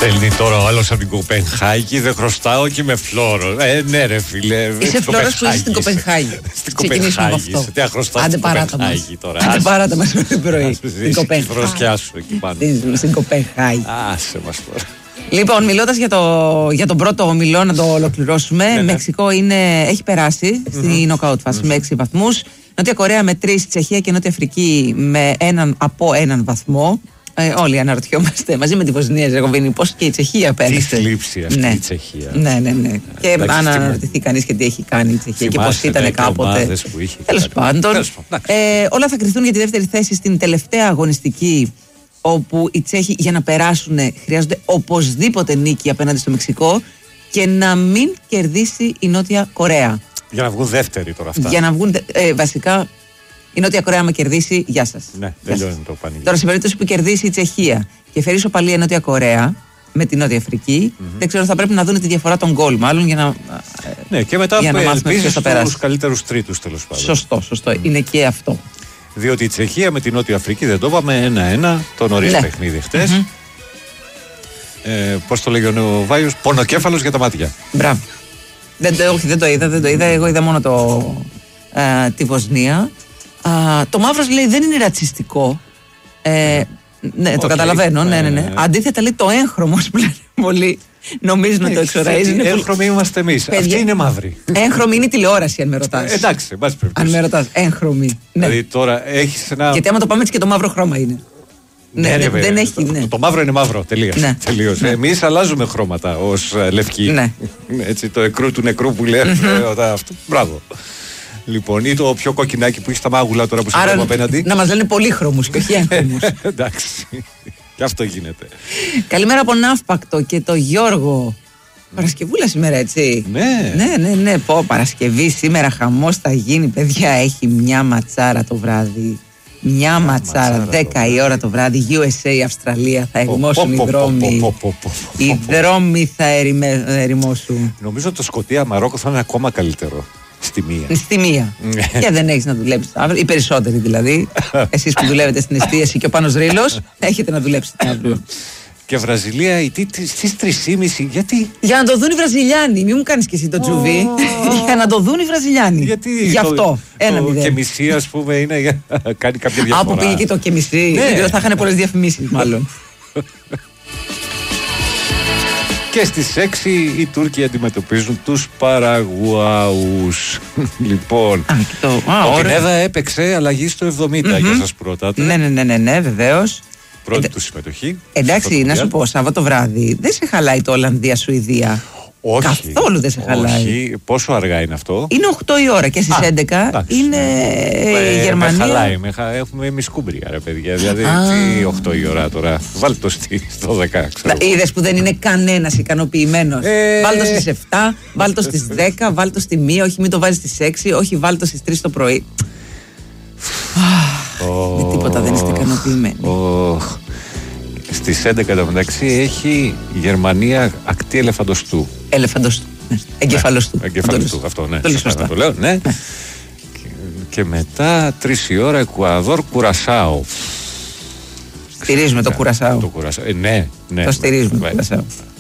Στέλνει τώρα ο άλλος από την Κοπενχάγη, δεν χρωστάω και με φλόρο. Ναι, ρε φίλε. Είσαι φλόρος που είσαι στην Κοπενχάγη. Στην Κοπενχάγη. Τι χρωστάω στην Κοπενχάγη τώρα. Άντε παράτα μας το πρωί. Στην Κοπενχάγη. Φροσιά σου εκεί πάνω. Στην Κοπενχάγη. Άσε μας τώρα. Λοιπόν, μιλώντας για τον πρώτο ομιλό, να το ολοκληρώσουμε. Ναι. Μεξικό έχει περάσει στη νοκάουτ φάση με 6 βαθμούς. Νότια Κορέα με 3, Τσεχία και Νότια Αφρική με από έναν βαθμό. Όλοι αναρωτιόμαστε μαζί με τη Βοσνία Ζεγοβίνη πώς και η Τσεχία πέρασε. Τι θλίψη αυτή η Τσεχία. Ναι. Και αν αναρωτηθεί κανείς και τι έχει κάνει η Τσεχία και πώς ήταν κάποτε. Τέλος πάντων. Όλα θα κρυθούν για τη δεύτερη θέση στην τελευταία αγωνιστική, όπου οι Τσέχοι για να περάσουν χρειάζονται οπωσδήποτε νίκη απέναντι στο Μεξικό και να μην κερδίσει η Νότια Κορέα. Για να βγουν δεύτεροι τώρα αυτά. Για να βγουν βασικά. Η Νότια Κορέα, άμα κερδίσει, γεια σας. Ναι, τελειώνει το πανηγύρι. Τώρα, σε περίπτωση που κερδίσει η Τσεχία και φέρει ισοπαλία η Νότια Κορέα με τη Νότια Αφρική, δεν ξέρω, θα πρέπει να δουν τη διαφορά των γκολ, μάλλον για να. Ναι, και μετά ελπίζεις στους καλύτερους τρίτους, τέλος πάντων. Σωστό. Είναι και αυτό. Διότι η Τσεχία με τη Νότια Αφρική, δεν το είπαμε, 1-1, το νωρίς παιχνίδι χτες. Πώς το λέγει ο Βάιος, πονοκέφαλος για τα μάτια. Μπράβο. Δεν το είδα. Εγώ είδα μόνο τη Βοσνία. Το μαύρος λέει δεν είναι ρατσιστικό. Ναι, το καταλαβαίνω. Ναι. Αντίθετα λέει το έγχρωμος που λένε πολλοί. Νομίζω να το εξοραίζει. Έγχρωμοι είμαστε εμείς. Αυτοί είναι μαύροι. Έγχρωμοι είναι η τηλεόραση, αν με ρωτάς. Εντάξει, εν αν με ρωτάς. Έγχρωμοι. Δηλαδή τώρα έχεις ένα. Γιατί άμα το πάμε έτσι και το μαύρο χρώμα είναι. Ναι, δεν έχει. Το μαύρο είναι μαύρο. Τελείως. Εμείς αλλάζουμε χρώματα ως λευκοί. Έτσι το εκρού του νεκρού που λέει αυτό. Μπράβο. Λοιπόν, ή το πιο κοκκινάκι που έχει στα μάγουλα τώρα που σε βλέπω απέναντι. Να μας λένε πολύχρωμους και όχι έγχρωμους. Εντάξει. Και αυτό γίνεται. Καλημέρα από Ναύπακτο και το Γιώργο. Παρασκευούλα σήμερα, έτσι. Ναι. Παρασκευή σήμερα, χαμός θα γίνει, παιδιά. Έχει μια ματσάρα το βράδυ. Μια ματσάρα, 10 η ώρα το βράδυ. USA, Αυστραλία, θα ερημώσουν οι δρόμοι. Οι δρόμοι θα ερημώσουν. Νομίζω το Σκωτία Μαρόκο θα είναι ακόμα καλύτερο. Στη μία. Και δεν έχεις να δουλέψεις αύριο. Οι περισσότεροι δηλαδή. Εσείς που δουλεύετε στην εστίαση και ο Πάνος Ρήλος, έχετε να δουλέψετε αύριο. Και Βραζιλία στις 3:30. Γιατί? Για να το δουν οι Βραζιλιάνοι. Μην μου κάνεις και εσύ το τσουβί. Για να το δουν οι Βραζιλιάνοι. Γιατί? Γι' αυτό. Και μισή, ας πούμε, είναι για να κάνει κάποια διαφορά. Από πήγε εκεί το και μισή. Θα είχαν πολλές διαφημίσεις, μάλλον. Και στις 6 οι Τούρκοι αντιμετωπίζουν τους Παραγουάους. Λοιπόν, ο Πινέδα έπαιξε αλλαγή στο 70 για σας πρώτα. Ναι, βεβαίως. Πρώτη του συμμετοχή. Εντάξει, να σου πω, Σάββατο βράδυ δεν σε χαλάει το Ολλανδία-Σουηδία. Όχι. Καθόλου δεν σε χαλάει. Όχι. Πόσο αργά είναι αυτό? Είναι 8 η ώρα και στις 11 είναι η Γερμανία. Με χαλάει. Έχουμε μισκούμπρια, ρε παιδιά. Δηλαδή, τι 8 η ώρα τώρα. Βάλτε το στο 10. Είδες που δεν είναι κανένας ικανοποιημένος. Βάλτε το στις 7, βάλτε το στις 10, βάλτε το στη 1, όχι μην το βάζεις στις 6, όχι βάλτε το στις 3 το πρωί. Με τίποτα δεν είστε ικανοποιημένοι. Στις 11 το μεταξύ έχει η Γερμανία ακτή ελεφαντοστού. Ελεφαντοστού. Εγκεφαλοστού. Εγκεφαλοστού, αυτό, ναι. Το σωστά. Το λέω, ναι. Και μετά 3 η ώρα Εκουαδόρ Κουρασάο. Στηρίζουμε το Κουρασάο. Ναι. Το στηρίζουμε το Κουρασάο.